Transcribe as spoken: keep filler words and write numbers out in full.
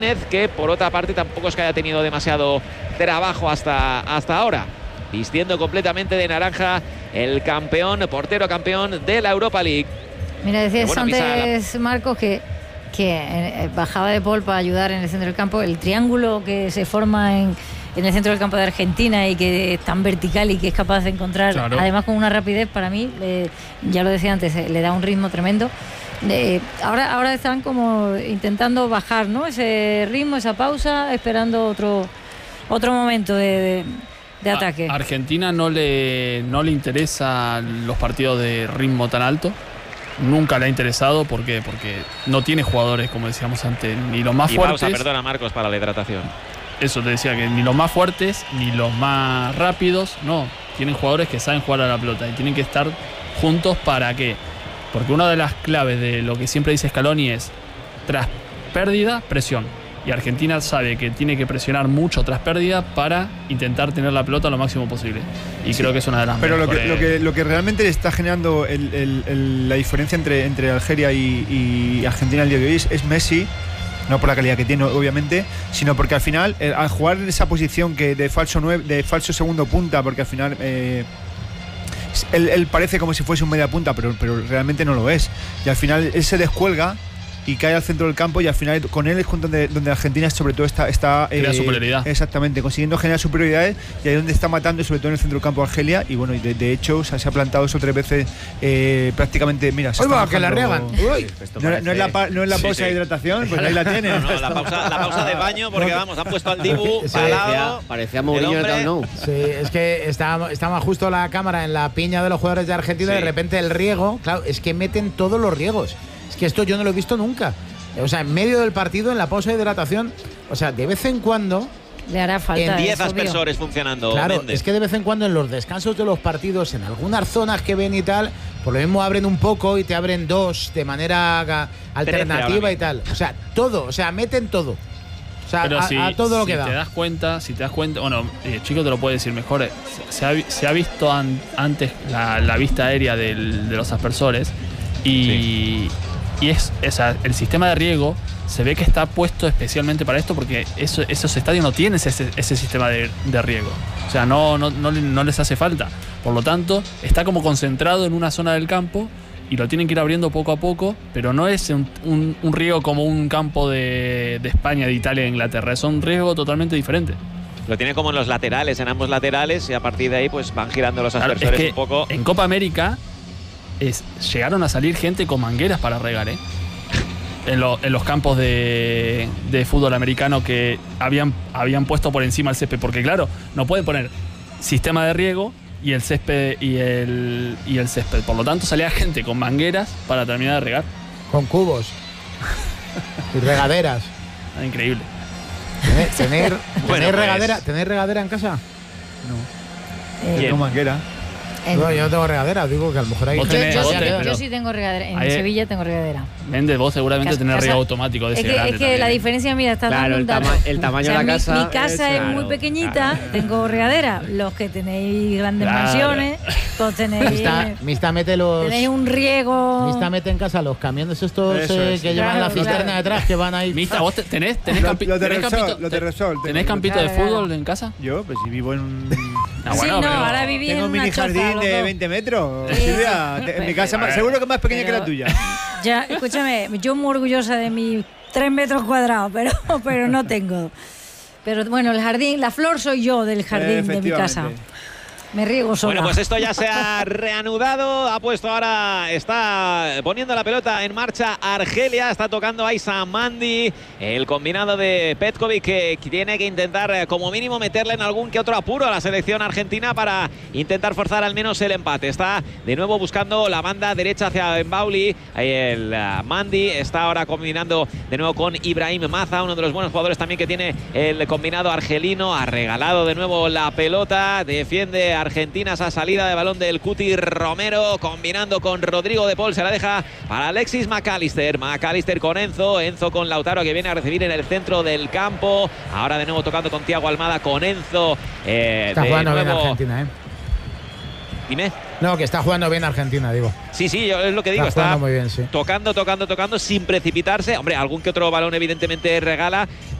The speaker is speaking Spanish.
que por otra parte tampoco es que haya tenido demasiado trabajo hasta, hasta ahora, vistiendo completamente de naranja el campeón, portero campeón de la Europa League. Mira, decías bueno, antes, Marcos, que, que bajaba de Paul para ayudar en el centro del campo. El triángulo que se forma en, en el centro del campo de Argentina y que es tan vertical y que es capaz de encontrar, claro, además con una rapidez, para mí, eh, ya lo decía antes, eh, le da un ritmo tremendo. Eh, ahora, ahora están como intentando bajar, ¿no?, ese ritmo, esa pausa, esperando otro, otro momento de... de de ataque. A Argentina no le, no le interesa los partidos de ritmo tan alto. Nunca le ha interesado. ¿Por qué? Porque no tiene jugadores, como decíamos antes, ni los más y fuertes. Pausa, perdona, Marcos, para la hidratación. Eso te decía, que ni los más fuertes, ni los más rápidos. No, tienen jugadores que saben jugar a la pelota y tienen que estar juntos. ¿Para qué? Porque una de las claves de lo que siempre dice Scaloni es: tras pérdida, presión. Y Argentina sabe que tiene que presionar mucho tras pérdida para intentar tener la pelota lo máximo posible. Y sí, creo que es una de las pero mejores. Pero lo que, lo, que, lo que realmente está generando el, el, el, la diferencia entre, entre Algeria y, y Argentina el día de hoy es, es Messi. No por la calidad que tiene, obviamente, sino porque al final, eh, al jugar en esa posición que de falso nueve, de falso segundo punta, porque al final eh, él, él parece como si fuese un media punta, pero, pero realmente no lo es. Y al final él se descuelga y cae al centro del campo, y al final con él es donde, donde Argentina sobre todo está, está eh, superioridad. Exactamente, consiguiendo generar superioridades, y ahí es donde está matando, sobre todo en el centro del campo, Argelia. Y bueno, y de, de hecho o sea, se ha plantado dos o tres veces eh, prácticamente. Mira, se Uy, está va, que la riegan. Uy, no, parece... no es la, pa, no es la pausa sí, sí. de hidratación, pues ahí la tienes. No, no, la pausa, la pausa de baño, porque vamos, han puesto al Dibu sí, parado. Parecía Mourinho en el No. Sí, es que estaba, estaba justo la cámara en la piña de los jugadores de Argentina, sí. Y de repente el riego, claro, es que meten todos los riegos. Es que esto yo no lo he visto nunca. O sea, en medio del partido, en la pausa de hidratación, o sea, de vez en cuando... Le hará falta. diez aspersores funcionando. Claro, Méndez. Es que de vez en cuando en los descansos de los partidos, en algunas zonas que ven y tal, por lo mismo abren un poco y te abren dos de manera alternativa y tal. O sea, todo, o sea, meten todo. O sea, a, si, a todo lo si que da. Si te das cuenta, si te das cuenta, bueno, eh, Chico te lo puede decir mejor, se, se, ha, se ha visto an, antes la, la vista aérea del, de los aspersores y... Sí. Y es, es el sistema de riego se ve que está puesto especialmente para esto, porque eso, esos estadios no tienen ese, ese sistema de, de riego. O sea, no, no, no, no les hace falta. Por lo tanto, está como concentrado en una zona del campo y lo tienen que ir abriendo poco a poco, pero no es un, un, un riego como un campo de, de España, de Italia, de Inglaterra. Es un riego totalmente diferente. Lo tiene como en los laterales, en ambos laterales, y a partir de ahí pues van girando los aspersores claro, es que un poco. En Copa América Es, llegaron a salir gente con mangueras para regar, ¿eh? En, lo, en los campos de, de fútbol americano que habían, habían puesto por encima el césped, porque claro, no pueden poner sistema de riego y el césped y el, y el césped. Por lo tanto, salía gente con mangueras para terminar de regar. Con cubos y regaderas. Ah, increíble. ¿Tener, tener, bueno, ¿tener, pues... regadera, ¿Tener regadera en casa? No. Eh, no manguera. En... No, yo no tengo regadera, digo que a lo mejor hay yo, gente. yo, Yo, sí, pero... yo sí tengo regadera. En Ahí... Sevilla tengo regadera. Méndez, vos seguramente tenés riego automático de ese es que, grande. Es que también. La diferencia, mira, está claro, dando un el, dato. tama el tamaño o sea, de la mi, casa. Mi casa es, es claro, muy pequeñita, claro. tengo regadera. Los que tenéis grandes claro. mansiones, pues tenéis. Mista, Mista mete los. Tenéis un riego. Mista mete en casa los camiones estos Eso eh, es, que sí. llevan claro, la cisterna claro. detrás, que van ahí. Mista, vos tenés, tenés, campi lo, lo tenés Resol, campito, lo de Resol, ¿tenés campito claro, de fútbol claro. en casa? Yo, pues si vivo en un... Ah, bueno, sí, no, pero... ahora viví Tengo en un una mini jardín choza, de loco. veinte metros, Sí. Silvia. En mi casa más, seguro que es más pequeña pero, que la tuya. Ya, escúchame, yo muy orgullosa de mis tres metros cuadrados, pero, pero no tengo. Pero bueno, el jardín, la flor soy yo del jardín de mi casa. Me riego sola. Bueno, pues esto ya se ha reanudado. Ha puesto ahora, está poniendo la pelota en marcha Argelia. Está tocando Aissa Mandi, el combinado de Petkovic, que tiene que intentar como mínimo meterle en algún que otro apuro a la selección argentina para intentar forzar al menos el empate. Está de nuevo buscando la banda derecha hacia Mbauli. El uh, Mandi está ahora combinando de nuevo con Ibrahim Maza, uno de los buenos jugadores también que tiene el combinado argelino. Ha regalado de nuevo la pelota. Defiende Argentina esa salida de balón del Cuti Romero, combinando con Rodrigo de Paul. Se la deja para Alexis McAllister. McAllister con Enzo. Enzo con Lautaro, que viene a recibir en el centro del campo. Ahora de nuevo tocando con Thiago Almada, con Enzo. Eh, Está de jugando nuevo... bien Argentina, ¿eh? Dime. No, que está jugando bien Argentina, digo. Sí, sí, yo es lo que digo. Está, está muy bien, sí. tocando, tocando, tocando, sin precipitarse. Hombre, algún que otro balón evidentemente regala,